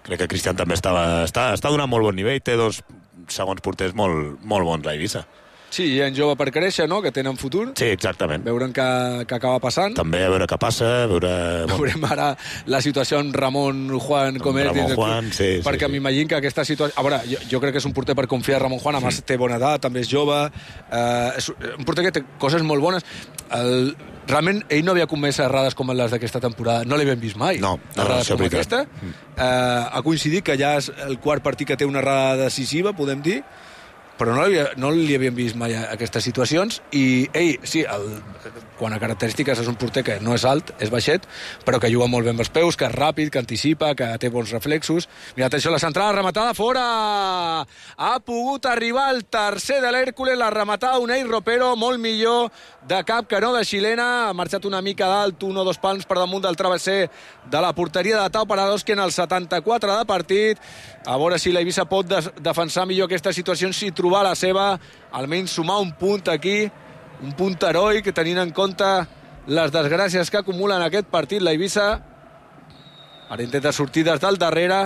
crec que Cristian també està donant molt bon nivell, té 2 segons porters molt bons a Eivissa. Sí, hi ha jove per créixer, no?, que tenen futur. Sí, exactament. Veurem què acaba passant. També a veure què passa, Veurem ara la situació amb Ramon Juan Comet. Ramon Juan, sí. Perquè m'imagino que aquesta situació... A veure, jo crec que és un porter per confiar Ramon Juan, a més té bona edat, també és jove, és un porter que té coses molt bones. Realment, ell no havia comès errades com les d'aquesta temporada. No l'havien vist mai. No, errades com aquesta. Ha coincidit que ja és el quart partit que té una errada decisiva, podem dir, però no li havien vist mai aquestes situacions, i ell, sí, quan a característiques és un porter que no és alt, és baixet, però que juga molt bé amb els peus, que és ràpid, que anticipa, que té bons reflexos. Mira, atenció, la centrada rematada fora! Ha pogut arribar el tercer de l'Hèrcules, la rematada Unai Ropero, molt millor de cap que no de xilena, ha marxat una mica d'alt, 1 o 2 palms per damunt del travesser de la porteria de Tau Paradoski en el 74 de partit. A veure si l'Eivissa pot defensar millor aquesta situació, si trobar la seva, almenys sumar un punt aquí, un punt heroic, tenint en compte les desgràcies que acumula en aquest partit l'Eivissa. Ara intenta sortir des del darrere.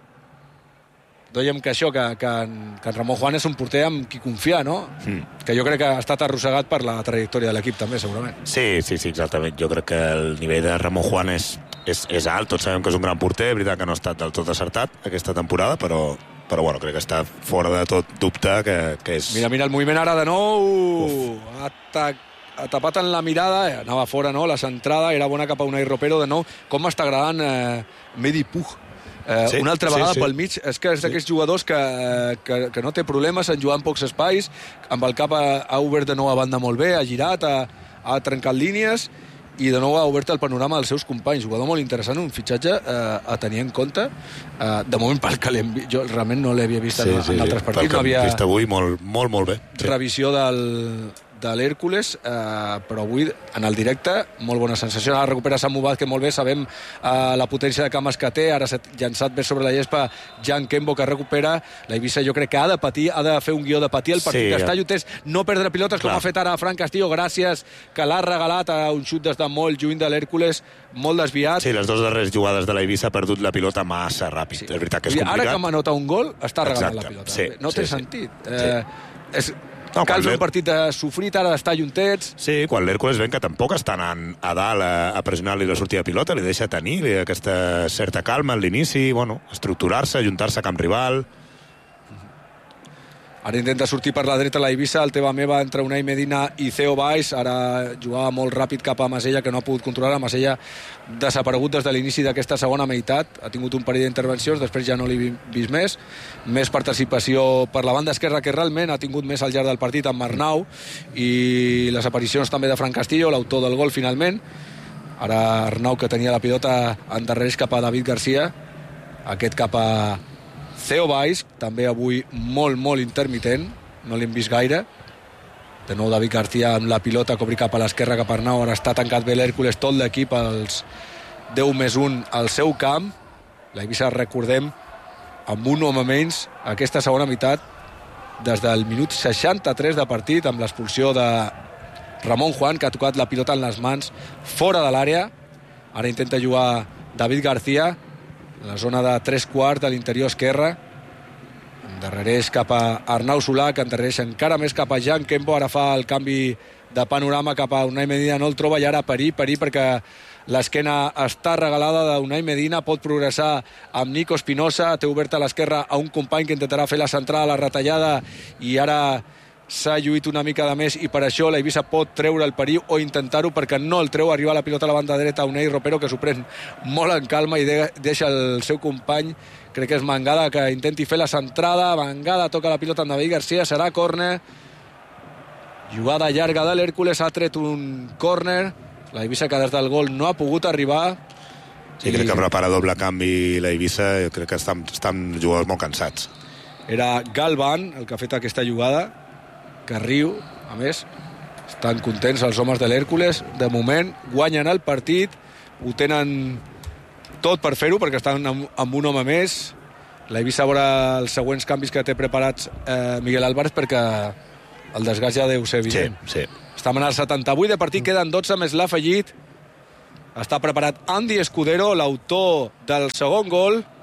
Dèiem que això, que en Ramon Juan és un porter amb qui confiar, no? Que jo crec que ha estat arrossegat per la trajectòria de l'equip també, segurament. Sí, exactament. Jo crec que el nivell de Ramon Juan és alt. Tots sabem que és un gran porter, és veritat que no ha estat del tot acertat aquesta temporada, però bueno, crec que està fora de tot dubte que és... Mira el moviment ara de nou. Ha tapat en la mirada, anava fora, no? La centrada era bona cap a Unai Ropero de nou. Com m'està agradant Medi Puig. Una altra vegada pel mig. És que és d'aquests jugadors que no té problemes en jugar en pocs espais, amb el cap ha obert de nou a banda molt bé, ha girat, ha trencat línies, i de nou ha obert el panorama dels seus companys. Jugador molt interessant, un fitxatge a tenir en compte. De moment, pel que jo realment no l'havia vist en altres partits. Pel que hem vist avui, molt bé. Revisió de l'Hèrcules, però avui en el directe molt bona sensació. Ara recupera Samubad, que molt bé, sabem la potència de cames que té, ara s'ha llançat bé sobre la gespa Jan Kembo, que recupera. L'Eivissa jo crec que ha de patir, ha de fer un guió de patir el partit que està lluités, no perdre pilotes com ha fet ara Fran Castillo, gràcies, que l'ha regalat a un xut des de molt lluny de l'Hèrcules, molt desviat. Sí, les 2 darreres jugades de l'Eivissa ha perdut la pilota massa ràpid. És veritat que és complicat. Ara que m'anota un gol, està regalant la pilota. No té sentit. Cal fer un partit de sofrit, ara d'estar juntets. Sí, quan l'Hèrcules ven que tampoc està anant a dalt a pressionar-li la sortida de pilota, li deixa tenir aquesta certa calma en l'inici, estructurar-se, ajuntar-se a camp rival. Ara intenta sortir per la dreta la Eivissa, el teva meva entre Unai Medina i Theo Valls. Ara jugava molt ràpid cap a Masella, que no ha pogut controlar. Masella desaparegut des de l'inici d'aquesta segona meitat. Ha tingut un parell d'intervencions, després ja no l'he vist més. Més participació per la banda esquerra, que realment ha tingut més al llarg del partit amb Arnau, i les aparicions també de Fran Castillo, l'autor del gol finalment. Ara Arnau, que tenia la pilota, endarrereix cap a David Garcia, aquest cap a Theo Valls, també avui molt intermitent, no l'hem vist gaire. De nou David García amb la pilota, cobri cap a l'esquerra, cap a Arnau. Ara està tancat bé l'Hèrcules, tot l'equip als 10+1 al seu camp. L'Eivissa, recordem, amb un home menys aquesta segona meitat, des del minut 63 de partit, amb l'expulsió de Ramon Juan, que ha tocat la pilota en les mans fora de l'àrea. Ara intenta jugar David García en la zona de 3/4 de l'interior esquerre. Endarrereix cap a Arnau Solà, que endarrereix encara més cap a Jan Kempo. Ara fa el canvi de panorama cap a Unai Medina, no el troba, i ara perir perquè l'esquena està regalada d'Unai Medina. Pot progressar amb Nico Espinosa, té oberta a l'esquerra a un company que intentarà fer la centrada, la retallada, i ara s'ha lluït una mica de més, i per això l'Eivissa pot treure el perill o intentar-ho, perquè no el treu. Arriba la pilota a la banda dreta a Unai Ropero, que s'ho pren molt en calma i deixa el seu company, crec que és Mangada, que intenti fer la centrada. Mangada toca la pilota amb David García, serà córner. Jugada llarga de l'Hèrcules, ha tret un córner. L'Eivissa, que des del gol no ha pogut arribar. Sí, crec que prepara doble canvi l'Eivissa. Crec que estan jugadors molt cansats. Era Galvan el que ha fet aquesta jugada, que riu, a més. Estan contents els homes de l'Hèrcules. De moment guanyen el partit, ho tenen tot per fer-ho, perquè estan amb un home més. L'Eivissa veurà els següents canvis que té preparats Miguel Álvarez, perquè el desgast ja deu ser evident. Sí. Estem en el 78 de partit, queden 12 més l'afegit. Està preparat Andy Escudero, l'autor del segon gol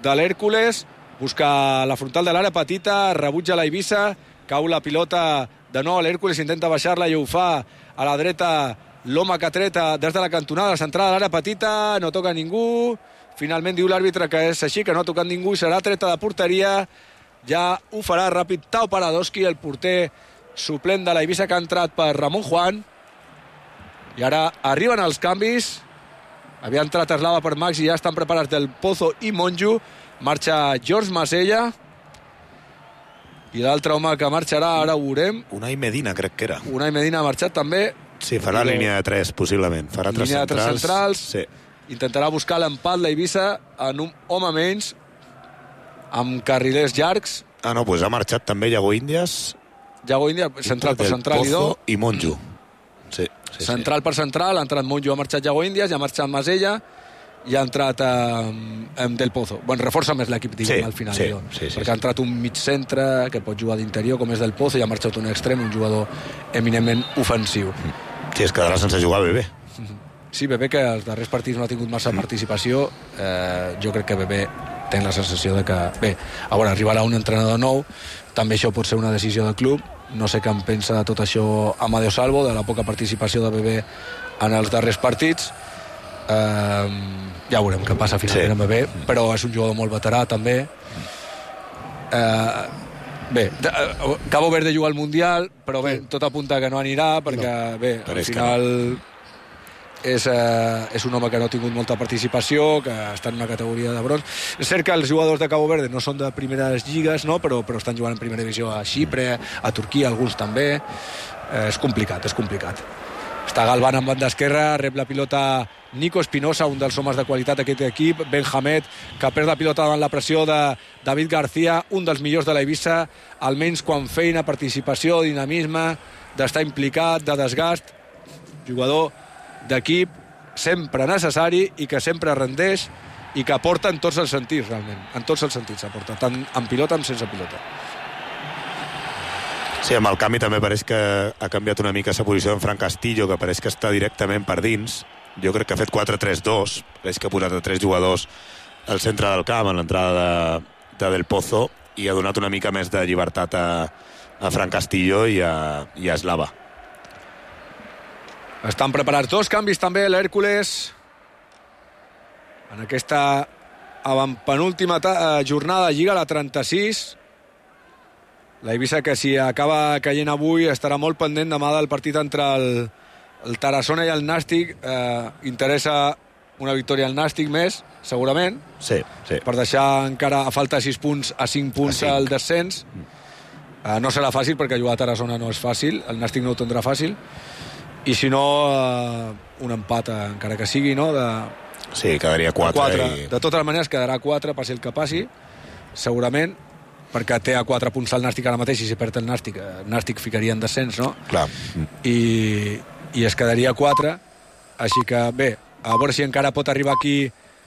de l'Hèrcules, busca la frontal de l'àrea petita, rebutja la Eivissa, cau la pilota de nou a l'Hèrcules, intenta baixar-la i ho fa a la dreta l'home que treta des de la cantonada, la centrada de l'àrea petita, no toca ningú, finalment diu l'àrbitre que és així, que no ha tocat ningú i serà treta de porteria, ja ho farà ràpid Tau Paradoski, el porter suplent de la Eivissa que ha entrat per Ramon Juan, i ara arriben els canvis, havia entrat Eslava per Max i ja estan preparats Del Pozo i Monjo, marxa George Masella, i l'altre home que marxarà, ara ho veurem. Unai Medina, crec que era. Unai Medina ha marxat també. Sí, farà línia de 3, possiblement. Farà línia de 3 centrals. Sí. Intentarà buscar l'empat la Eivissa en un home menys, amb carrilers llargs. Ah, no, doncs ha marxat també Yago Índias. Yago Índias, central per central i do. I Monjo. Sí, central per central, ha entrat Monjo, ha marxat Yago Índias, i ha marxat Masella, i ha entrat Del Pozo. Bueno, reforça més l'equip, diguem, al final. Perquè ha entrat un mig centre que pot jugar d'interior, com és Del Pozo, i ha marxat un extrem, un jugador eminentment ofensiu. Sí, es quedarà sense jugar Bebé. Sí, Bebé, que els darrers partits no ha tingut massa participació. Jo crec que Bebé té la sensació de que... Bé, a veure, arribarà un entrenador nou, també això pot ser una decisió del club. No sé què en pensa de tot això Amadeo Salvo, de la poca participació de Bebé en els darrers partits. Ja veurem què passa finalment amb Bebé, però és un jugador molt veterà també. Bé, Cabo Verde juga al Mundial, però bé, tot apunta que no anirà, perquè bé, al final és un home que no ha tingut molta participació, que està en una categoria de bronze. És cert que els jugadors de Cabo Verde no són de primeres lligues, no? però estan jugant en primera divisió a Xipre, a Turquia, alguns també. És complicat. Està Galván en banda esquerra, rep la pilota Nico Espinosa, un dels homes de qualitat d'aquest equip, Benjamet, que perd la pilota davant la pressió de David García, un dels millors de la Eivissa, almenys quan feina, participació, dinamisme, d'estar implicat, de desgast, jugador d'equip sempre necessari i que sempre rendeix i que aporta en tots els sentits, realment. En tots els sentits aporta, tant en pilota com sense pilota. Sí, amb el canvi també pareix que ha canviat una mica la posició d'en Fran Castillo, que pareix que està directament per dins. Jo crec que ha fet 4-3-2, pareix que ha posat a 3 jugadors al centre del camp, en l'entrada de Del Pozo, i ha donat una mica més de llibertat a Fran Castillo i a Eslava. Estan preparats 2 canvis també l'Hèrcules en aquesta penúltima jornada de Lliga, la 36. La Eivissa, que si acaba caient avui, estarà molt pendent demà del partit entre el Tarassona i el Nàstic. Interessa una victòria al Nàstic més, segurament. Sí. Per deixar encara a falta 6 punts a 5 punts al descens. No serà fàcil, perquè jugar a Tarassona no és fàcil. El Nàstic no ho tindrà fàcil. I si no, un empat, encara que sigui, no? Sí, quedaria 4. De totes maneres, quedarà 4, passi el que passi, segurament, perquè té a 4 punts al Nàstic ara mateix, i si perd el Nàstic ficaria en descens, no? Clar. I es quedaria 4, així que bé, a veure si encara pot arribar aquí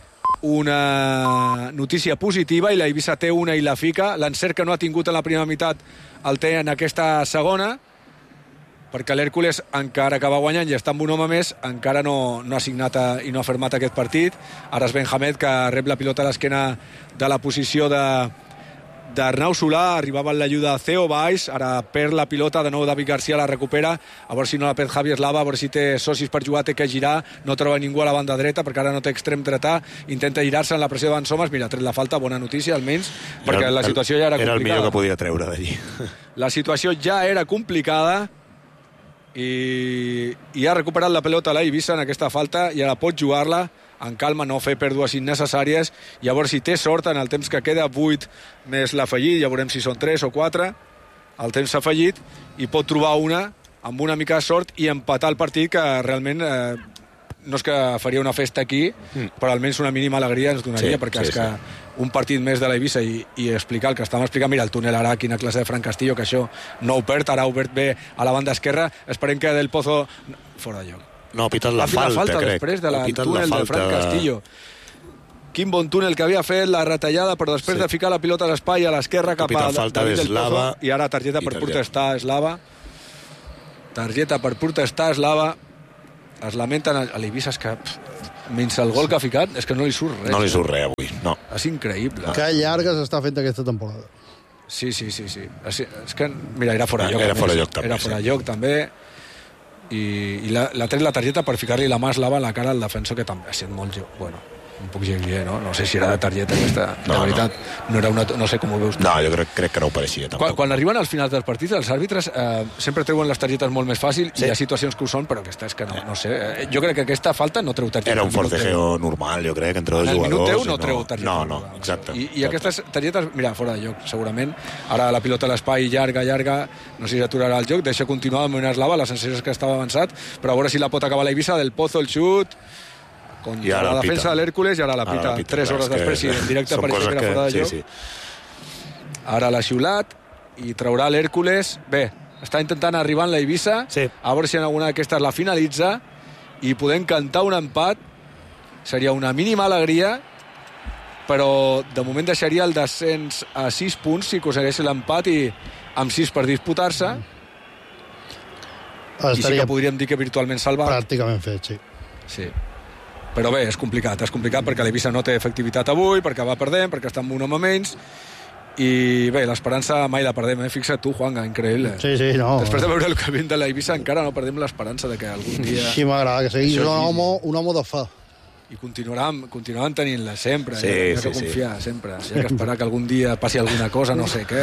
una notícia positiva, i la Eivissa té una i la fica. L'encert que no ha tingut en la primera meitat el té en aquesta segona, perquè l'Hèrcules, encara que va guanyant i està amb un home més, encara no ha signat i no ha firmat aquest partit. Ara és Benjamet, que rep la pilota a l'esquena de la posició d'Arnau Solà, arribava en l'ajuda de Theo Valls, ara perd la pilota, de nou David García la recupera, a veure si no la perd Javi Eslava, a veure si té socis per jugar, té que girar, no troba ningú a la banda dreta, perquè ara no té extrem dretà, intenta girar-se en la pressió d'en Somas, mira, tret la falta, bona notícia almenys, perquè la situació ja era complicada. Era el millor que podia treure d'allí. La situació ja era complicada, i ha recuperat la pelota a la Eivissa en aquesta falta, i ara pot jugar-la en calma, no fer pèrdues innecessàries, i a veure si té sort en el temps que queda, 8 més l'afegit, ja veurem si són 3 o 4 el temps afegit, i pot trobar una amb una mica de sort i empatar el partit, que realment no és que faria una festa aquí, però almenys una mínima alegria ens donaria, perquè és que un partit més de la Eivissa i explicar el que estàvem explicant, mira, el túnel ara, quina classe de Fran Castillo, que això no ho perd, ara ha obert bé a la banda esquerra, esperem que Del Pozo fora de lloc. No, ha pitat la falta, crec. Després del túnel de Fran Castillo. Quin bon túnel que havia fet, la retallada, però després de ficar la pilota a l'espai, a l'esquerra, cap a David Del Pozo, i ara targeta per protestar Eslava. Targeta per protestar Eslava. Es lamenten a l'Eivissa, és que menys el gol que ha ficat, és que no li surt res. No li surt res avui. No. És increïble. Que llarga s'està fent aquesta temporada. Sí. És que, mira, era fora lloc. Era fora lloc, també. Era fora lloc, també. I l'ha tret la targeta per ficar-li la mà eslava a la cara al defensor, que també ha estat molt... Bueno, un poc lleuger, no? No sé si era de targeta aquesta. De veritat, no era una... No sé com ho veus. No, jo crec que no ho pareixia, tampoc. Quan arriben als finals dels partits, els àrbitres sempre treuen les targetes molt més fàcil, i hi ha situacions que ho són, però aquesta és que no sé. Jo crec que aquesta falta no treu targeta. Era un forcejeo normal, jo crec, entre els jugadors. En el minut 10 no treu targeta. No, exacte. I aquestes targetes, mira, fora de lloc, segurament. Ara la pilota a l'espai, llarga, no sé si aturarà el joc, deixa continuar amb una eslava, la sensació és que estava avançat, però a veure si la pot acabar la Eivissa, del Pozo, el xut... Contra la defensa de l'Hèrcules i ara la pita. 3 hores després, sí, en directe pareixia que era fora de joc. Sí. Ara l'ha xiulat i traurà l'Hèrcules. Bé, està intentant arribar en la Eivissa, a veure si en alguna d'aquestes la finalitza i podem cantar un empat. Seria una mínima alegria, però de moment deixaria el descens a 6 punts si aconsegueix l'empat, i amb 6 per disputar-se. I sí que podríem dir que virtualment salvat. Pràcticament fet, sí. Però bé, és complicat perquè l'Eivissa no té efectivitat avui, perquè va perdent, perquè està amb un home menys, i bé, l'esperança mai la perdem, Fixa't tu, Juanga, increïble. Sí, no. Després de veure el que vim de l'Eivissa encara no perdem l'esperança de que algun dia... Sí, m'agrada, que seguís un home de fa. I continuaran tenint-la sempre. Sí, hi ha que confiar sempre. Hi ha que esperar que algun dia passi alguna cosa, no sé què.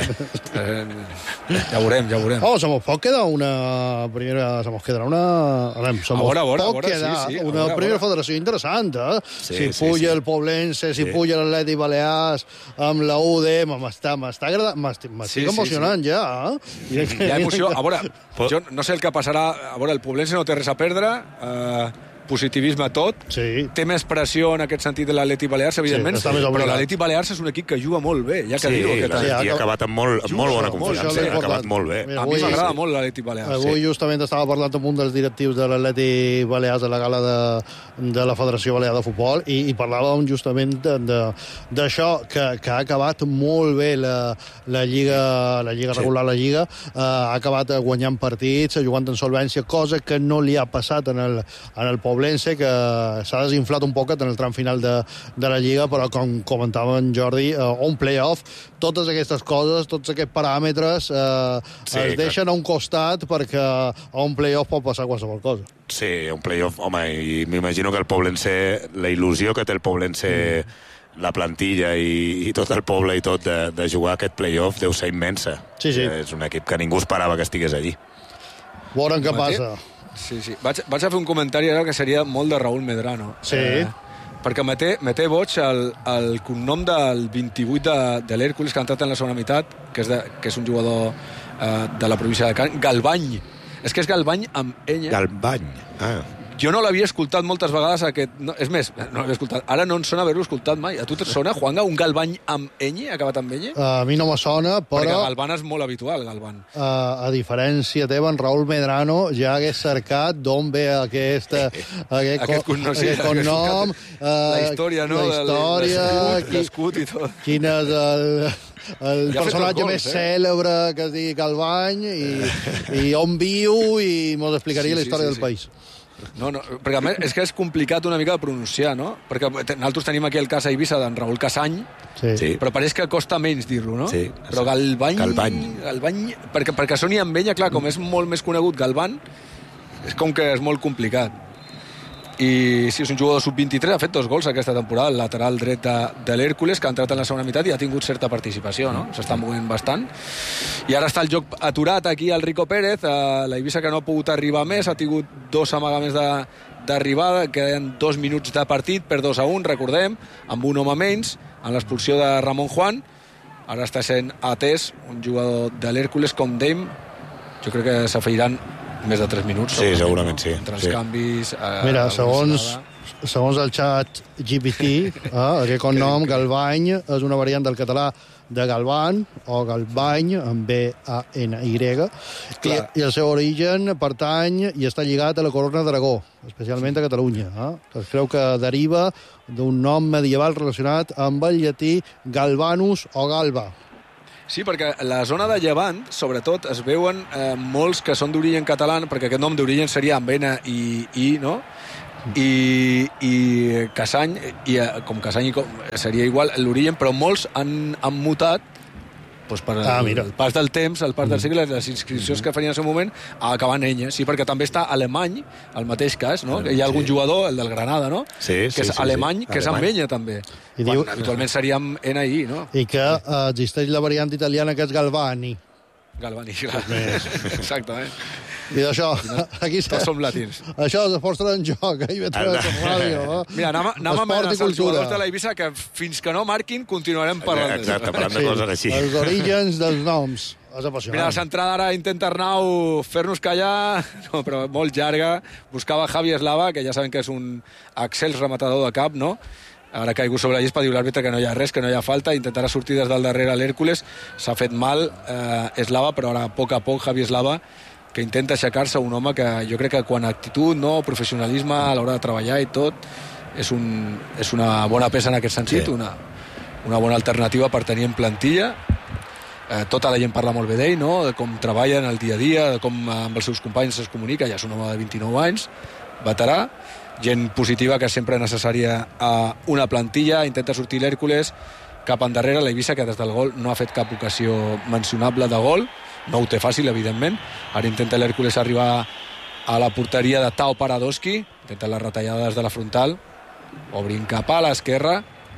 Ja veurem. Oh, se nos pot quedar una primera... Se nos quedarà una... Una primera federació interessant, si puja el Poblense, si puja l'Atlètic Balears, amb la UD, m'està agradant, m'estic emocionant ja. Hi ha emoció. A veure, jo no sé el que passarà. A veure, el Poblense no té res a perdre, positivisme tot, té més pressió en aquest sentit de l'Atlètic Balears, evidentment, però l'Atlètic Balears és un equip que juga molt bé, ja que dir-ho. I ha acabat amb molt bona confiança, ha acabat molt bé. A mi m'agrada molt l'Atlètic Balears. Avui justament estava parlant amb un dels directius de l'Atlètic Balears a la gala de la Federació Balear de Futbol, i parlàvem justament d'això, que ha acabat molt bé la Lliga regular, la Lliga, ha acabat guanyant partits, jugant en solvència, cosa que no li ha passat en el Poblense, que s'ha desinflat un poc en el tram final de la Lliga, però com comentava en Jordi, un play-off, totes aquestes coses, tots aquests paràmetres es deixen a un costat, perquè a un play-off pot passar qualsevol cosa. Sí, un play-off, home, i m'imagino que el Poblense, la il·lusió que té el Poblense, la plantilla i tot el poble i tot de jugar aquest play-off deu ser immensa. Sí. És un equip que ningú esperava que estigués allí. Veurem què passa. Sí. Vaig a fer un comentari ara que seria molt de Raúl Medrano. Sí. Perquè me té boig el cognom del 28 de l'Hèrcules, que ha entrat en la segona meitat, que és un jugador de la província de Can, Galbany. És que és Galbany amb enya. Galbany, Jo no l'havia escoltat moltes vegades aquest... No, és més, no l'havia escoltat. Ara no em sona haver-lo escoltat mai. A tu et sona, Juanga, un Galbany amb enya, acabat amb enya? A mi no me sona, però... Perquè Galvan és molt habitual, Galvan. A diferència teva, en Raúl Medrano ja hagués cercat d'on ve aquest cognom. La història, no? La història. L'escut i tot. Quin és el personatge més cèlebre que es digui Galbany, i on viu, i mos explicaria la història del país. No, perquè a més és que és complicat una mica de pronunciar, no? Perquè nosaltres tenim aquí el cas a Eivissa d'en Raúl Casany, però pareix que costa menys dir-lo, no? Sí. Però Galbany, perquè soni amb ella, clar, com és molt més conegut Galvan, és com que és molt complicat. I sí, és un jugador sub-23, ha fet 2 gols aquesta temporada, el lateral dret de l'Hèrcules, que ha entrat en la segona meitat i ha tingut certa participació, no? S'està movent bastant. I ara està el joc aturat aquí al Rico Pérez, l'Eivissa que no ha pogut arribar més, ha tingut 2 amagaments d'arribada, queden 2 minuts de partit per 2-1, recordem, amb un home menys, en l'expulsió de Ramon Juan. Ara està sent atès un jugador de l'Hèrcules com Dame. Jo crec que s'afeiran més de 3 minuts. Sí, segurament sí. Entre els canvis... Mira, segons el xat GPT, aquest cognom, Galbany, és una variant del català de Galvan, o Galbany, amb B-A-N-Y, i el seu origen pertany i està lligat a la corona d'Aragó, especialment a Catalunya. Es creu que deriva d'un nom medieval relacionat amb el llatí Galvanus o Galba. Sí, perquè la zona de Llevant, sobretot, es veuen molts que són d'origen català, perquè aquest nom d'origen seria amb N i I, no? i Cassany, com Cassany seria igual l'origen, però molts han mutat doncs per el pas del temps, el pas del segle, les inscripcions que farien en el seu moment, a acabar en enya. Sí, perquè també està alemany, el mateix cas, no? Hi ha algun jugador, el del Granada, no? Sí, que és alemany, que és amb enya, també. Quan habitualment seria amb NI, no? I que existeix la variant italiana que és Galvani. Galvani, exactament. I d'això, aquí tots som latins. Això és postre en joc, i veig a ràdio. Mira, anem a amenaçar els jugadors de l'Eivissa que fins que no marquin continuarem parlant. Exacte, parlant de coses així. Els orígens dels noms. És apassionant. Mira, la centrada ara intenta Arnau fer-nos callar, no, però molt llarga. Buscava Javi Eslava, que ja saben que és un excels rematador de cap, no? Ara ha caigut sobre la gespa, diu l'àrbitre que no hi ha res, que no hi ha falta, intentarà sortir des del darrere l'Hèrcules, s'ha fet mal Eslava, però ara a poc Javi Eslava, que intenta aixecar-se, un home que jo crec que quan actitud, no, professionalisme a l'hora de treballar i tot, és una bona peça en aquest sentit, sí. una bona alternativa per tenir en plantilla. Tota la gent parla molt bé d'ell, no? De com treballa en el dia a dia, de com amb els seus companys es comunica, ja és un home de 29 anys, veterà, gent positiva que és sempre necessària a una plantilla, intenta sortir l'Hèrcules cap endarrere, l'Eivissa que des del gol no ha fet cap ocasió mencionable de gol, no ho té fàcil, evidentment. Ara intenta l'Hèrcules arribar a la porteria de Tao Paradoski, intenta les retallades de la frontal, obrint cap a l'esquerra,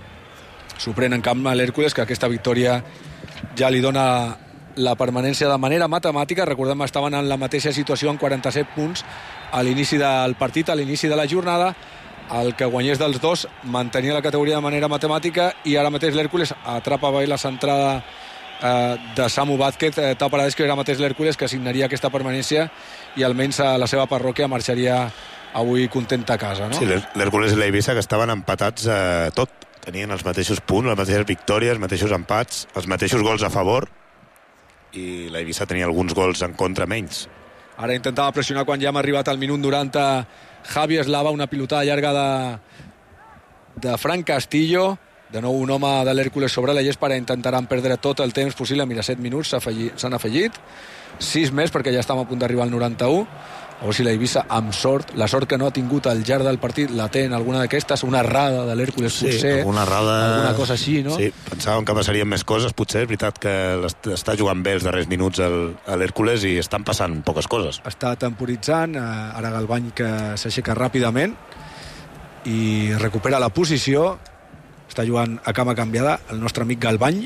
s'ho pren en camp l'Hèrcules, que aquesta victòria ja li dona la permanència de manera matemàtica. Recordem que estaven en la mateixa situació amb 47 punts a l'inici del partit, a l'inici de la jornada. El que guanyés dels dos mantenia la categoria de manera matemàtica i ara mateix l'Hèrcules atrapa bé la centrada de Samu Vázquez, Tao Paradés, que era mateix l'Hèrcules que assignaria aquesta permanència i almenys a la seva parròquia marxaria avui contenta a casa, no? Sí, l'Hèrcules i l'Eivissa que estaven empatats tot, tenien els mateixos punts, les mateixes victòries, els mateixos empats, els mateixos gols a favor, i l'Eivissa tenia alguns gols en contra menys. Ara intentava pressionar quan ja hem arribat al minut 90 Javi Eslava, una pilotada llarga de Fran Castillo, de nou un home de l'Hèrcules sobre la gespa, intentaran perdre tot el temps possible. Mira, 7 minuts s'han afegit, 6 més perquè ja estem a punt d'arribar al 91. A veure si l'Eivissa, amb sort, la sort que no ha tingut al llarg del partit, la té en alguna d'aquestes, una errada de l'Hèrcules, potser, alguna cosa així, no? Sí, pensàvem que passarien més coses, potser, és veritat que està jugant bé els darrers minuts a l'Hèrcules i estan passant poques coses. Està temporitzant, ara Galvany que s'aixeca ràpidament i recupera la posició, està jugant a cama canviada el nostre amic Galvany,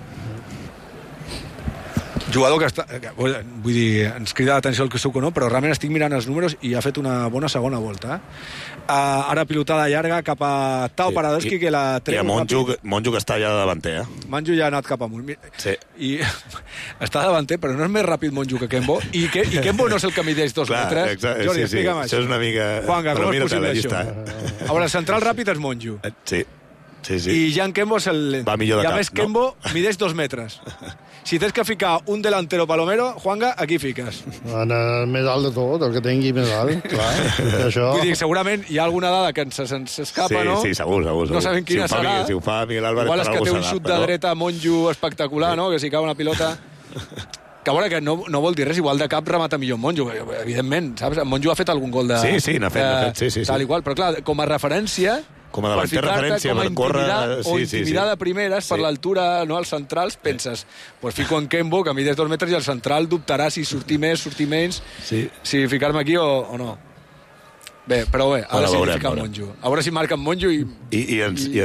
jugador que està, vull dir, ens crida l'atenció el que sóc o no, però realment estic mirant els números i ha fet una bona segona volta. Ara pilotada llarga cap a Tao Paradoski, que la treu. I a Monjo que està ja de davanter, Monjo ja ha anat cap amunt. Sí. I està davanter, però no és més ràpid Monjo que Kembo, i Kembo no és el que mideix 2 metres. Exacte, Jordi, explica'm això. Això és una mica... Juanga, com és possible això? A veure, el central ràpid és Monjo. Sí. I Jan Kembo és el... Va millor de cap, I a més Kembo mideix 2 metres. Si tens que ficar un delantero palomero, Juanga, aquí fiques. En el més alt de tot, el que tingui més alt, clar. Això... Vull dir, segurament hi ha alguna dada que ens escapa, no? Sí, segur. No sabem quina serà. Si ho fa Miguel Álvarez... Igual és que té un xut de dreta Monjo espectacular, no? Que si cau una pilota... Que a veure, que no vol dir res, igual de cap remata millor Monjo, evidentment, saps? Monjo ha fet algun gol de... Sí, n'ha fet, sí. Tal i qual, però clar, com a referència... Com a davanter referència per córrer... O intimidar de primeres per l'altura, no, als centrals, penses, pues fico en Kembo, que mideix 2 metres, i el central dubtarà si sortir més, sortir menys, si ficar-me aquí o no. Bé, però bé, ara sí que fica en Monjo. A veure si marca en Monjo i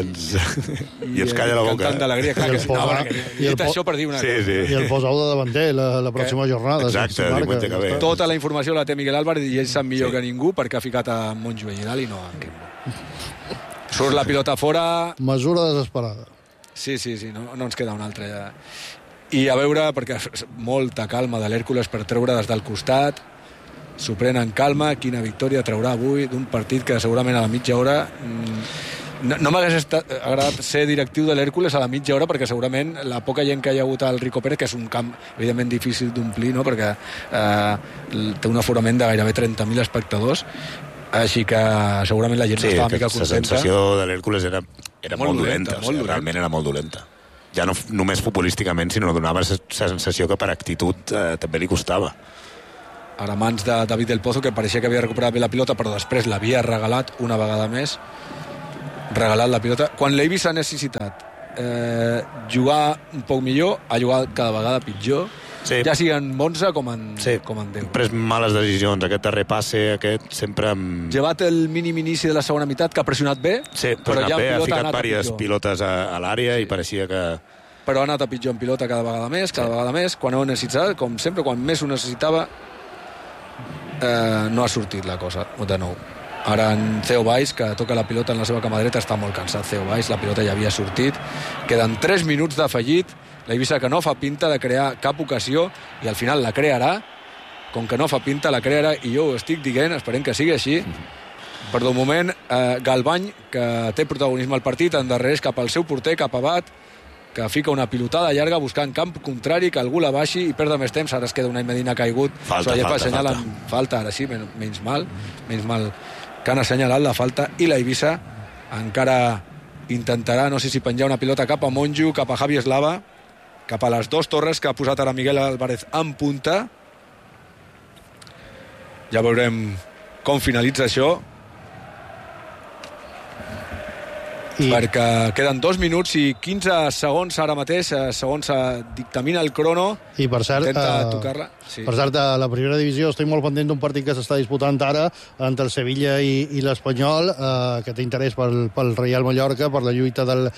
ens calla la boca. Cantant d'alegria, clar que sí. Dit això per dir una cosa. I el posau de davanter la pròxima jornada. Exacte, diumenge que ve. Tota la informació la té Miguel Álvarez i ell sap millor que ningú perquè ha ficat a Monjo allà dalt i no a Kembo. Surt la pilota fora... Mesura desesperada. Sí, no ens queda una altra ja. I a veure, perquè molta calma de l'Hèrcules per treure des del costat, s'ho pren en calma, quina victòria traurà avui d'un partit que segurament a la mitja hora... No m'hagués agradat ser directiu de l'Hèrcules a la mitja hora perquè segurament la poca gent que hi ha hagut al Rico Pérez, que és un camp evidentment difícil d'omplir, no? Perquè té un aforament de gairebé 30.000 espectadors, així que segurament la gent estava una mica contenta. La sensació de l'Hèrcules era molt dolenta. Realment era molt dolenta. Ja no només futbolísticament, sinó donava la sensació que per actitud també li costava. ara mans de David del Pozo, que pareixia que havia recuperat bé la pilota, però després l'havia regalat una vegada més, regalat la pilota quan l'Eivissa ha necessitat jugar un poc millor, ha jugat cada vegada pitjor, sí. Ja sigui en 11 com en 10. Ha pres males decisions, aquest darrer passe, aquest sempre llevat el mínim inici de la segona meitat, que ha pressionat bé, sí, però ja ha ficat diverses pilotes a l'àrea i pareixia que... Però ha anat a pitjor en pilota cada vegada més, quan ho necessitava, com sempre, quan més ho necessitava, no ha sortit la cosa, de nou. Ara en Theo Valls, que toca la pilota en la seva cama dreta, està molt cansat Theo Valls, la pilota ja havia sortit, queden 3 minuts d'afegit, l'Eivissa que no fa pinta de crear cap ocasió i al final la crearà, com que no fa pinta la crearà, i jo ho estic dient, esperem que sigui així. Per de moment, Galvany, que té protagonisme al partit, endarrereix cap al seu porter, cap a Bat, que fica una pilotada llarga buscant camp contrari, que algú la baixi i perda més temps. Ara es queda Unai Medina caigut. Falta. Ara sí, menys mal que han assenyalat la falta, i l'Eivissa encara intentarà, no sé si penjar una pilota cap a Monjo, cap a Javi Eslava, cap a les 2 torres que ha posat ara Miguel Álvarez en punta. Ja veurem com finalitza això, perquè queden 2 minuts i 15 segons ara mateix, segons dictamina el crono. I per cert, intenta tocar-la. Sí. Per cert, a la primera divisió estic molt pendent d'un partit que s'està disputant ara entre el Sevilla i l'Espanyol, que té interès pel Reial Mallorca, per la lluita del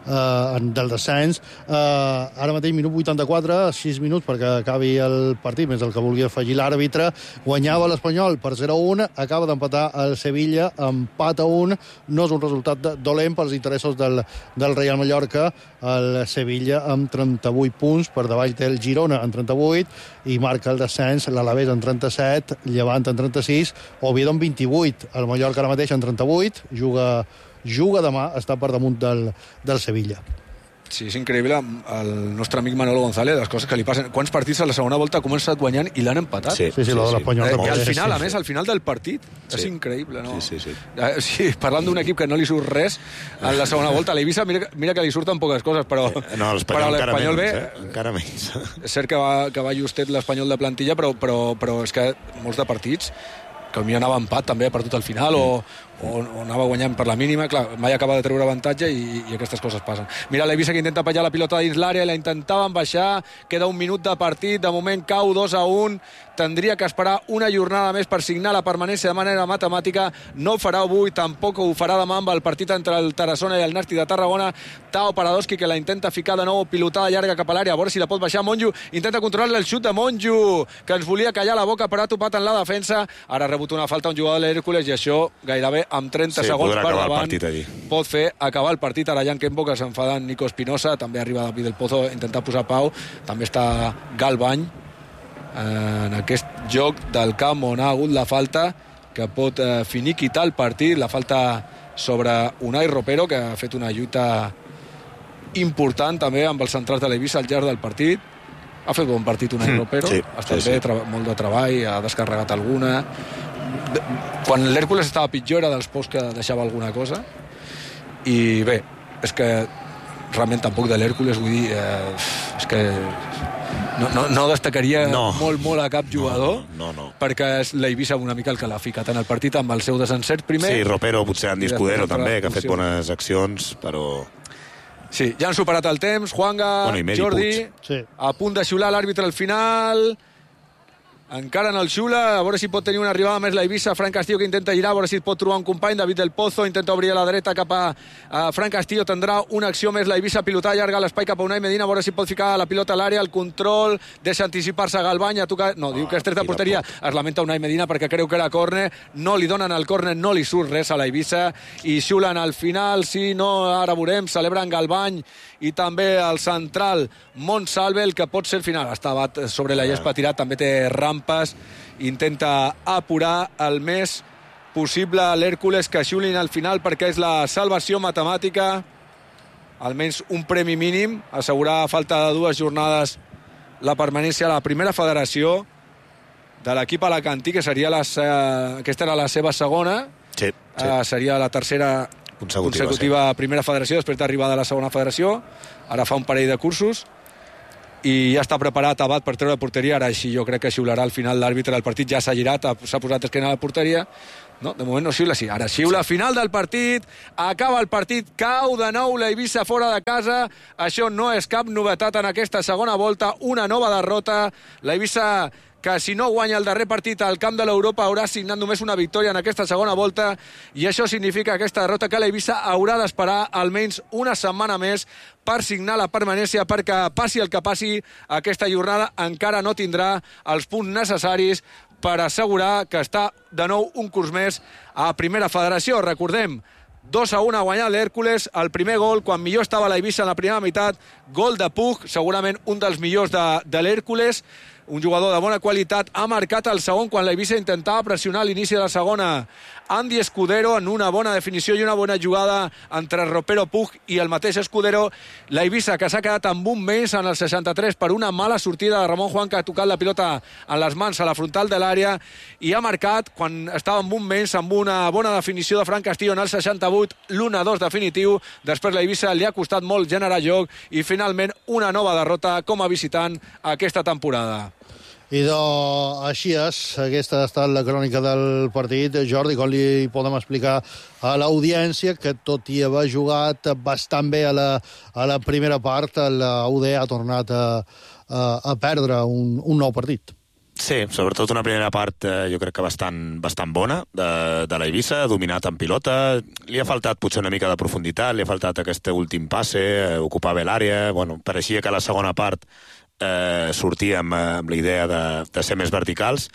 descens. Ara mateix, minut 84, 6 minuts perquè acabi el partit, més el que vulgui afegir l'àrbitre. Guanyava l'Espanyol per 0-1, acaba d'empatar el Sevilla, empat a 1. No és un resultat dolent pels interessos del Reial Mallorca. El Sevilla amb 38 punts, per davall té el Girona amb 38, i marca el descens l'Alavés amb 37, Llevant amb 36, Oviedo amb 28. El Mallorca ara mateix amb 38, juga demà, està per damunt del Sevilla. Sí, és increïble el nostre amic Manolo González, les coses que li passen. Quants partits a la segona volta ha començat guanyant i l'han empatat? Sí, lo de l'Espanyol. I al final, a més, al final del partit, és increïble, no? Sí. Sí, parlant d'un equip que no li surt res en la segona volta, a l'Eivissa mira que li surten poques coses, però l'Espanyol bé, encara menys. És cert que va justet l'Espanyol de plantilla, però és que molts de partits que potser anava empat també per tot el final o anava guanyant per la mínima, clar, mai acaba de treure avantatge i aquestes coses passen. Mira l'Eivissa que intenta penjar la pilota dins l'àrea, la intentaven baixar, queda 1 minut de partit, de moment cau 2-1, tindria que esperar una jornada més per signar la permanència de manera matemàtica, no ho farà avui, tampoc ho farà demà amb el partit entre el Tarassona i el Nàstic de Tarragona. Tao Paradowski, que la intenta ficar de nou, pilotada llarga cap a l'àrea, a veure si la pot baixar. Monjo intenta controlar el xut de Monjo, que ens volia callar la boca, però ha topat en la defensa. Ara ha rebut una falta un jugador de l'Hèrcules i això gairebé amb 30 segons per davant pot fer acabar el partit. Ara Jan Kempo, que s'enfada en Nico Espinosa, també arriba David del Pozo a intentar posar pau, també està Galvany en aquest joc del camp on ha hagut la falta que pot finiquitar el partit, la falta sobre Unai Ropero, que ha fet una lluita important també amb els centrals de l'Eivissa al llarg del partit. Ha fet bon partit Unai Ropero, ha estat bé, molt de treball, ha descarregat alguna. Quan l'Hèrcules estava pitjor era dels pocs que deixava alguna cosa, i bé, és que realment tampoc de l'Hèrcules, vull dir, és que no destacaria molt a cap jugador, perquè és l'Eivissa una mica el que l'ha ficat en el partit amb el seu desencert primer. Sí, Ropero, potser Andy Escudero també, que ha fet bones accions, però... Sí, ja han superat el temps, Juanga, Jordi, a punt de xiular l'àrbitre al final... Encara en el xiula, a veure si pot tenir una arribada més l'Eivissa. Fran Castillo, que intenta girar, a veure si pot trobar un company. David del Pozo intenta obrir a la dreta cap a Fran Castillo, tindrà una acció més l'Eivissa, pilotar llarga l'espai cap a Unai Medina, a veure si pot ficar la pilota a l'àrea, el control, deixa anticipar-se a Galvany, diu que és tret de porteria, es lamenta Unai Medina perquè creu que era córner, no li donen el córner, no li surt res a l'Eivissa i xiulen al final, sí, no, ara veurem, celebren Galvany i també el central Montsalve, el que pot ser el final. Està bat sobre la gespa tirat, també té rampes, intenta apurar el més possible l'Hèrcules, que xiulin al final perquè és la salvació matemàtica, almenys un premi mínim, assegurar a falta de 2 jornades la permanència a la primera federació de l'equip alacantí, que seria aquesta era la seva segona, seria la tercera consecutiva primera federació després d'arribar de la segona federació. Ara fa un parell de cursos i ja està preparat Abad per treure porteria. Ara així jo crec que xiularà al final l'àrbitre del partit, ja s'ha girat, s'ha posat esquena a la porteria. No, de moment no xiula, sí. Ara xiula, final del partit, acaba el partit, cau de nou la Eivissa fora de casa. Això no és cap novetat en aquesta segona volta, una nova derrota. La Eivissa, que si no guanya el darrer partit al camp de l'Europa, haurà signat només una victòria en aquesta segona volta, i això significa aquesta derrota que la Eivissa haurà d'esperar almenys una setmana més per signar la permanència, perquè passi el que passi, aquesta jornada encara no tindrà els punts necessaris per assegurar que està de nou un curs més a Primera Federació. Recordem, 2-1 ha guanyat l'Hèrcules, el primer gol, quan millor estava la Eivissa en la primera meitat, gol de Puig, segurament un dels millors de l'Hèrcules, un jugador de bona qualitat, ha marcat el segon quan la Eivissa intentava pressionar a l'inici de la segona. Andy Escudero en una bona definició i una bona jugada entre Ropero, Puig i el mateix Escudero. La Eivissa, que s'ha quedat amb un menys en el 63 per una mala sortida de Ramon Juan, que ha tocat la pilota en les mans a la frontal de l'àrea, i ha marcat, quan estava amb un menys, amb una bona definició de Fran Castillo en el 68, l'1-2 definitiu. Després la Eivissa li ha costat molt generar joc i finalment una nova derrota com a visitant aquesta temporada. I així és, aquesta ha estat la crònica del partit. Jordi, com li podem explicar a l'audiència que tot i haver jugat bastant bé a la primera part, la UD ha tornat a perdre un nou partit? Sí, sobretot una primera part jo crec que bastant bona de la Eivissa, dominat en pilota. Li ha faltat potser una mica de profunditat, li ha faltat aquest últim passe, ocupar bé l'àrea. Bueno, pareixia que a la segona part sortia amb la idea de ser més verticals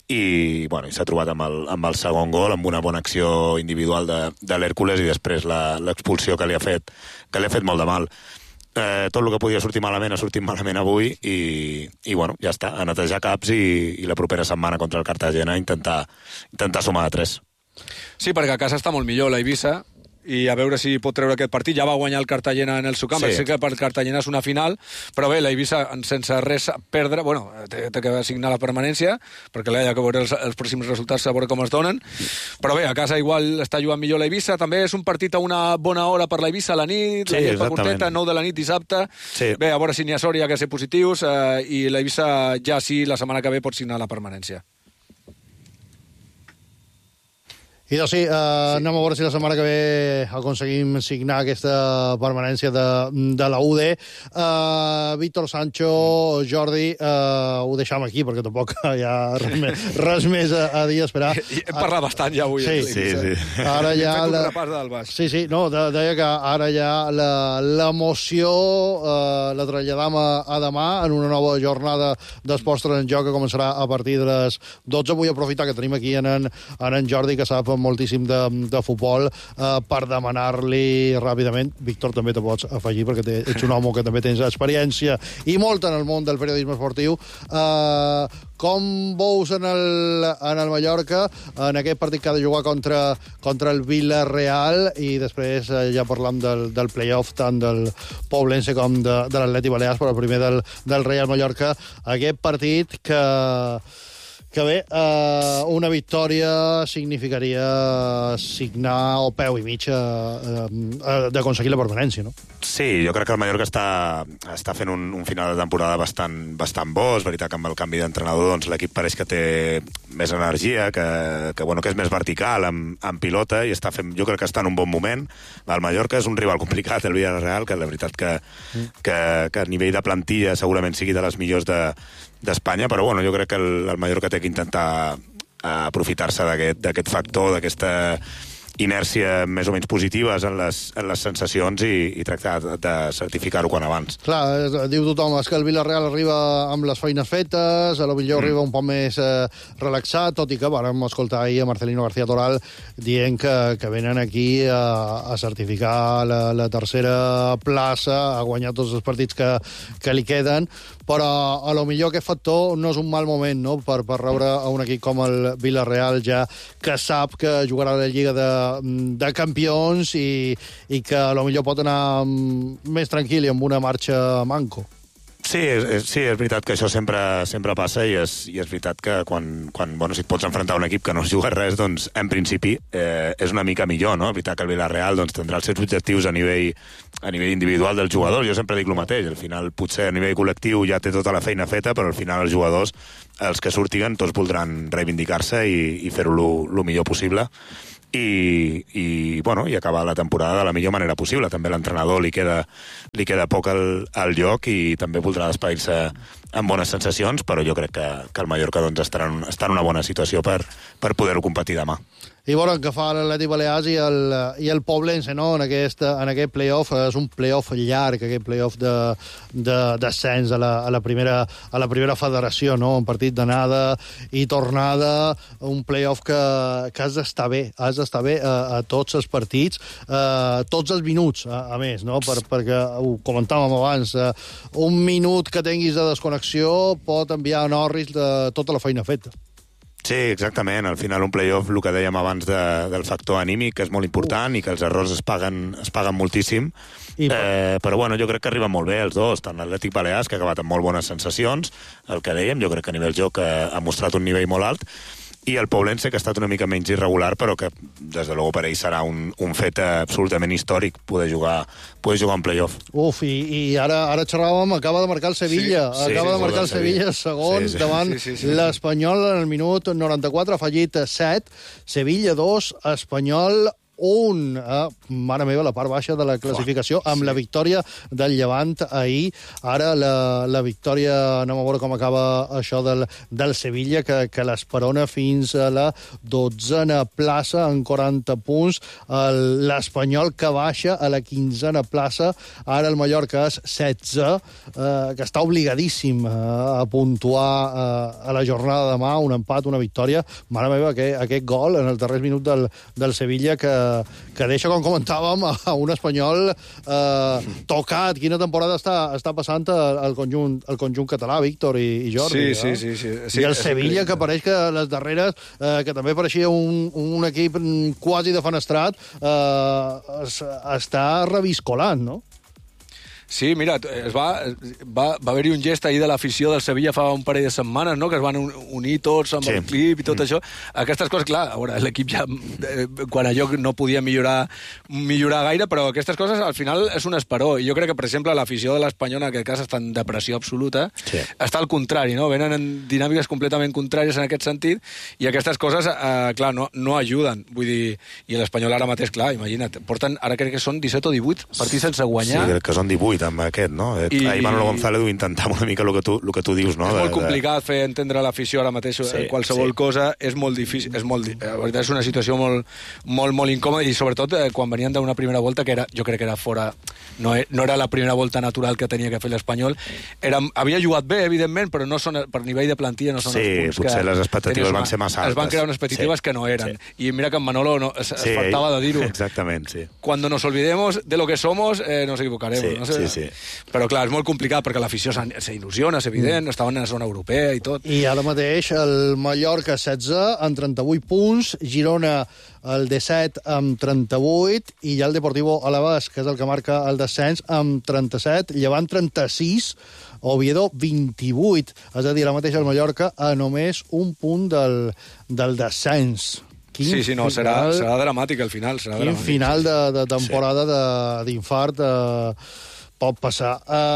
i s'ha trobat amb el segon gol, amb una bona acció individual de l'Hèrcules i després l'expulsió que li ha fet molt de mal. Tot el que podia sortir malament ha sortit malament avui i ja està, a netejar caps i la propera setmana contra el Cartagena intentar sumar a 3. Sí, perquè a casa està molt millor la Eivissa, i a veure si pot treure aquest partit. Ja va guanyar el Cartagena en el seu camp, sé que per Cartagena és una final, però bé, la Eivissa sense res perdre, té que assignar la permanència, perquè hi ha que veure els pròxims resultats, a veure com es donen, però bé, a casa igual està jugant millor la Eivissa. També és un partit a una bona hora per la Eivissa a la nit, sí, la gespa curteta, 9 de la nit dissabte, sí. Bé, a veure si n'hi ha sort, hi ha que ser positius, i la Eivissa ja sí, la setmana que ve pot signar la permanència. I doncs sí, anem a veure si la setmana que ve aconseguim signar aquesta permanència de la UD. Víctor Sancho, Jordi, ho deixam aquí, perquè tampoc hi ha res més a dir, esperar. Hem parlat bastant ja avui. Sí. Ara ja hem fet un repàs del Baix. Sí, no, deia que ara ja l'emoció la traslladam a demà en una nova jornada d'esports en joc que començarà a partir de les 12. Vull aprofitar que tenim aquí en Jordi, que sap moltíssim de futbol, per demanar-li ràpidament. Víctor, també te pots afegir, perquè ets un home que també tens experiència i molta en el món del periodisme esportiu. Com veus en el Mallorca, en aquest partit que ha de jugar contra el Villarreal, i després ja parlam del play-off tant del Poblense com de l'Atleti Balears, però primer del Real Mallorca, aquest partit que bé, una victòria significaria signar o peu i mig d'aconseguir la permanència, no? Sí, jo crec que el Mallorca està fent un final de temporada bastant bo. És veritat que amb el canvi d'entrenador doncs, l'equip pareix que té més energia, que és més vertical en pilota, i jo crec que està en un bon moment. El Mallorca és un rival complicat, el Villarreal, que la veritat que a nivell de plantilla segurament sigui de les millors d'Espanya, però jo crec que el Mallorca té que intentar aprofitar-se d'aquest factor, d'aquesta inèrcia més o menys positives en les sensacions i tractar de certificar-ho quan abans. Clar, diu tothom, és que el Villarreal arriba amb les feines fetes, a lo millor arriba un poc més relaxat, tot i que vam escoltar ahir a Marcelino García Toral dient que venen aquí a certificar la tercera plaça, a guanyar tots els partits que li queden, però a lo millor aquest factor no és un mal moment, no?, per rebre a un equip com el Villarreal, ja que sap que jugarà la Lliga de Campions i que a lo millor pot anar més tranquil i amb una marxa manco. Sí, és veritat que això sempre passa i és veritat que quan si et pots enfrontar a un equip que no es juga res, doncs en principi és una mica millor, no? És veritat que el Villarreal doncs, tindrà els seus objectius a nivell individual dels jugadors. Jo sempre dic el mateix, al final potser a nivell col·lectiu ja té tota la feina feta, però al final els jugadors, els que sortiguen, tots voldran reivindicar-se i fer-ho el millor possible. I acabar la temporada de la millor manera possible. També l'entrenador li queda poc al lloc i també voldrà despedir-se amb bones sensacions, però jo crec que el Mallorca doncs, està en una bona situació per poder-ho competir demà. I veurem què fa l'Atlètic Balears i el Poblense, no? en aquest play-off. És un play-off llarg, aquest play-off d'ascens a la primera federació, no? Un partit d'anada i tornada, un play-off que has d'estar bé, a tots els partits, tots els minuts, a més, no? Perquè ho comentàvem abans, un minut que tinguis de desconnexió pot enviar a Norris tota la feina feta. Sí, exactament. Al final un play-off, el que dèiem abans del factor anímic, que és molt important i que els errors es paguen moltíssim. Però bueno, jo crec que arriben molt bé els dos, tant l'Atlètic Balears, que ha acabat amb molt bones sensacions, el que dèiem, jo crec que a nivell joc ha mostrat un nivell molt alt, i el Poblense, que ha estat una mica menys irregular, però que, des de luego, per ell serà un fet absolutament històric poder jugar un play-off. I ara xerràvem, acaba de marcar el Sevilla, el Sevilla segon davant l'Espanyol en el minut 94, ha fallit 7, Sevilla 2, Espanyol 1, mare meva, la part baixa de la classificació, amb la victòria del Llevant ahir. Ara la victòria, anem a veure com acaba això del Sevilla, que l'esperona fins a la 12a plaça, en 40 punts. L'Espanyol que baixa a la 15a plaça. Ara el Mallorca és 16, que està obligadíssim a puntuar a la jornada de demà, un empat, una victòria. Mare meva, aquest gol en el darrer minut del Sevilla que deixa, com comentàvem, a un Espanyol tocat. Quina temporada està passant el conjunt català, Víctor i Jordi. Sí. I el Sevilla, que pareix que les darreres, que també pareixia un equip quasi defenestrat, està reviscolant, no? Sí, mira, va haver-hi un gest ahir de l'afició del Sevilla fa un parell de setmanes, no?, que es van unir tots amb el clip i tot això. Aquestes coses, clar, a veure, l'equip ja, quan allò no podia millorar gaire, però aquestes coses, al final, és un esperó. I jo crec que, per exemple, l'afició de l'Espanyol, en aquest cas, està en depressió absoluta. Està al contrari, no? Venen en dinàmiques completament contràries en aquest sentit, i aquestes coses, clar, no ajuden. Vull dir, i l'Espanyol ara mateix, clar, imagina't, porten, ara crec que són 17 o 18 partits sense guanyar. Sí, crec que són 18 amb aquest, no? Ahir Manolo González ho intentava una mica el que tu dius, no? És molt complicat fer entendre l'afició ara mateix qualsevol cosa, és molt difícil, la veritat és una situació molt incòmoda, i sobretot quan venien d'una primera volta que jo crec que era fora, no era la primera volta natural que tenia que fer l'Espanyol. Havia jugat bé, evidentment, però no són, per nivell de plantilla no són els punts que... potser les expectatives van ser massa altes. Es van crear unes expectatives que no eren. I mira que en Manolo es faltava de dir-ho. Exactament, sí. Cuando nos olvidemos de lo que somos, nos equivocaremos. Sí. Però clar, és molt complicat perquè l'afició s'il·lusiona, és evident, estaven en la zona europea i tot. I ara mateix el Mallorca 16 amb 38 punts, Girona el 17 amb 38 i ja el Deportivo Alavés, que és el que marca el descens, amb 37, Llevant 36, Oviedo 28. És a dir, ara mateix el Mallorca a només un punt del descens. Serà dramàtic al final. Quin final de temporada d'infart pot passar.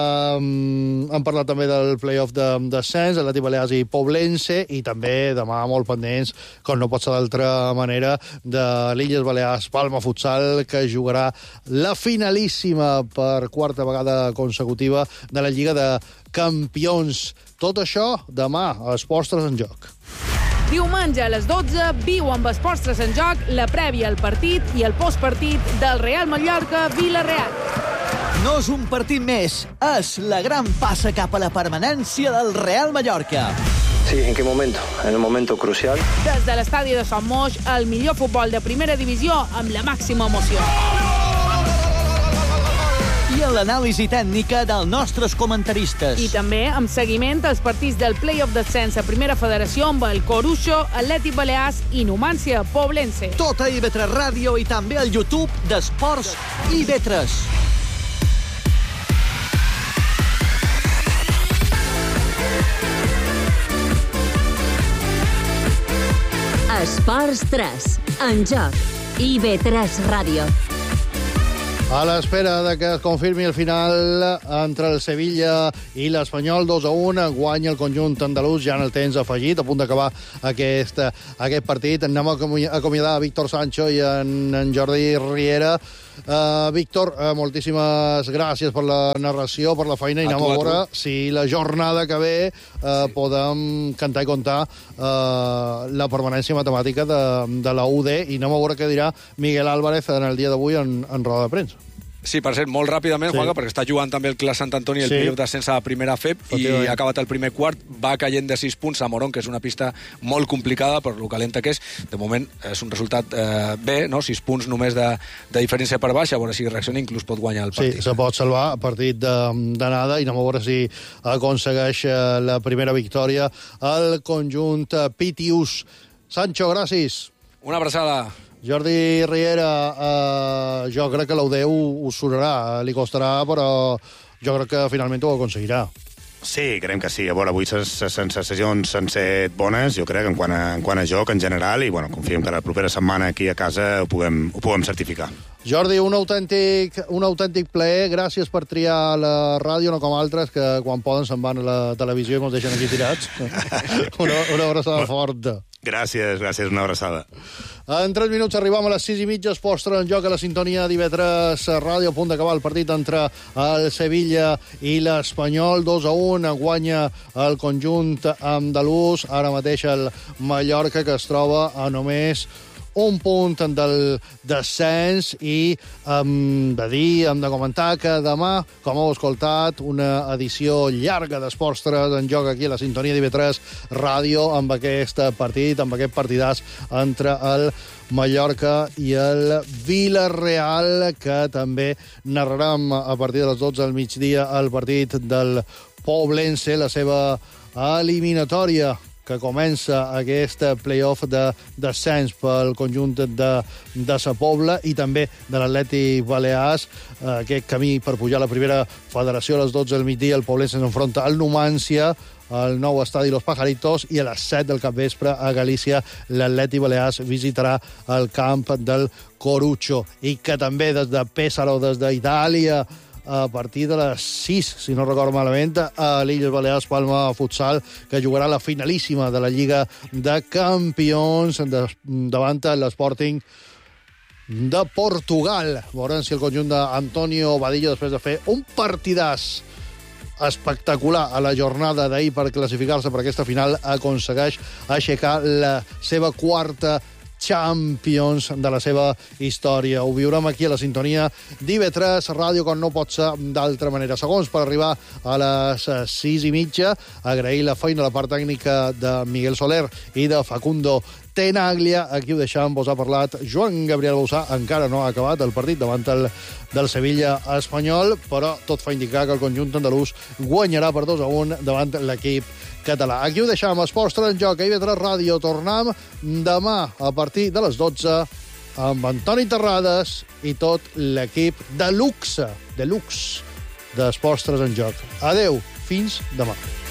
Hem parlat també del play-off de descens, Atlètic Balears i Poblense, i també demà molt pendents, com no pot ser d'altra manera, de l'Illes Balears Palma Futsal, que jugarà la finalíssima per quarta vegada consecutiva de la Lliga de Campions. Tot això demà a Esports 3 en Joc. Diumenge a les 12, viu amb Esports 3 en Joc la prèvia al partit i el postpartit del Real Mallorca-Villarreal. No és un partit més, és la gran passa cap a la permanència del Real Mallorca. Sí, ¿en qué momento? En el momento crucial. Des de l'estadi de Sant Moix, el millor futbol de primera divisió amb la màxima emoció. I en l'anàlisi tècnica dels nostres comentaristes. I també amb seguiment als partits del play-off descens a Primera Federació amb el Corucho, Atlètic Balears i Numància Poblense. Tot a IB3 Ràdio i també al YouTube d'Esports IB3. Esports 3, en joc, IB3 Ràdio. A l'espera de que es confirmi el final entre el Sevilla i l'Espanyol, 2-1, guanya el conjunt andalús ja en el temps afegit, a punt d'acabar aquest partit. Anem a acomiadar a Víctor Sancho i en Jordi Riera. Víctor, moltíssimes gràcies per la narració, per la feina, i anem a veure si la jornada que ve podem cantar i contar la permanència matemàtica de la UD, i anem a veure què dirà Miguel Álvarez en el dia d'avui en roda de premsa. Sí, per cert, molt ràpidament, Juanca, perquè està jugant també el Clas Sant Antoni el playoff d'ascens a primera FEP, i ha acabat el primer quart, va caient de 6 punts a Morón, que és una pista molt complicada per lo calenta que és. De moment és un resultat bé, no? 6 punts només de diferència per baix, a veure si reacciona, inclús pot guanyar el partit. Sí, se pot salvar a partit d'anada, i anem a veure si aconsegueix la primera victòria el conjunt Pitius. Sancho, gràcies. Una abraçada. Jordi Riera, jo crec que l'UD ho sonarà, li costarà, però jo crec que finalment ho aconseguirà. Sí, creiem que sí. A veure, avui les sensacions han set bones, jo crec, en quant a joc en general, i bueno, confiem que la propera setmana aquí a casa ho puguem certificar. Jordi, un autèntic plaer. Gràcies per triar la ràdio, no com altres, que quan poden se'n van a la televisió i ens deixen aquí tirats. Una abraçada forta. Gràcies, una abraçada. En 3 minuts arribam a les 6:30, Esports en joc a la sintonia d'IB3 Ràdio, a punt d'acabar el partit entre el Sevilla i l'Espanyol. 2-1, guanya el conjunt andalús. Ara mateix el Mallorca, que es troba a només un punt del descens, i hem de comentar que demà, com heu escoltat, una edició llarga d'Esports 3 en joc aquí a la sintonia d'IB3 Ràdio, amb aquest partit, amb aquest partidàs entre el Mallorca i el Villarreal, que també narrarem a partir de les 12 del migdia el partit del Poblense, la seva eliminatòria, que comença aquest play-off de descens pel conjunt de Sa Pobla, i també de l'Atlètic Balears, aquest camí per pujar a la primera federació. A les 12 del migdia el Poblense s'enfronta al Numancia, al nou estadi Los Pajaritos, i a les 7 del capvespre a Galícia l'Atlètic Balears visitarà el camp del Corucho. I que també des de Pésaro, des d'Itàlia, a partir de les 6, si no recordo malament, a l'Illes Balears Palma Futsal, que jugarà la finalíssima de la Lliga de Campions davant l'Sporting de Portugal. Veurem si el conjunt d'Antonio Vadillo, després de fer un partidàs espectacular a la jornada d'ahir per classificar-se per aquesta final, aconsegueix aixecar la seva quarta Champions de la seva història. Ho viurem aquí a la sintonia d'IB3 Ràdio, com no pot ser d'altra manera. Segons per arribar a les 6:30, agrair la feina a la part tècnica de Miguel Soler i de Facundo Tenaglia. Aquí ho deixam, vos ha parlat Joan Gabriel Bausà. Encara no ha acabat el partit davant del Sevilla Espanyol, però tot fa indicar que el conjunt andalús guanyarà per 2-1 davant l'equip català. Aquí ho deixam, Esports en joc a IB3 Ràdio. Tornem demà a partir de les 12 amb Antoni Terrades i tot l'equip de luxe d'Esports en joc. Adeu, fins demà.